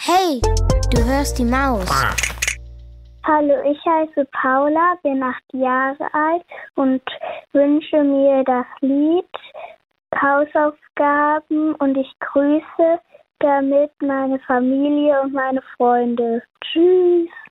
Hey, du hörst die Maus. Hallo, ich heiße Paula, bin 8 Jahre alt und wünsche mir das Lied Hausaufgaben und ich grüße damit meine Familie und meine Freunde. Tschüss.